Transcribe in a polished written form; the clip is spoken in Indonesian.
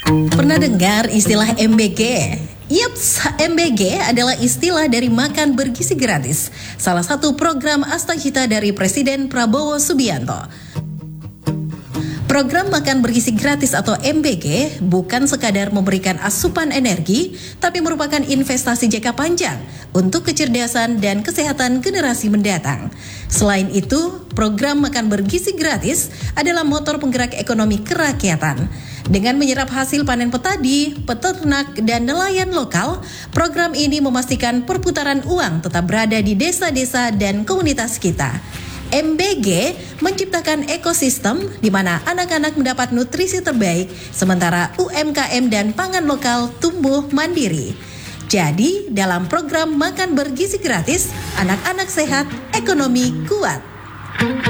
Pernah dengar istilah MBG? Yups, MBG adalah istilah dari makan bergizi gratis, salah satu program Astagita dari Presiden Prabowo Subianto. Program makan bergizi gratis atau MBG bukan sekadar memberikan asupan energi, tapi merupakan investasi jangka panjang untuk kecerdasan dan kesehatan generasi mendatang. Selain itu, program makan bergizi gratis adalah motor penggerak ekonomi kerakyatan. Dengan menyerap hasil panen petani, peternak, dan nelayan lokal, program ini memastikan perputaran uang tetap berada di desa-desa dan komunitas kita. MBG menciptakan ekosistem di mana anak-anak mendapat nutrisi terbaik, sementara UMKM dan pangan lokal tumbuh mandiri. Jadi, dalam program makan bergizi gratis, anak-anak sehat, ekonomi kuat.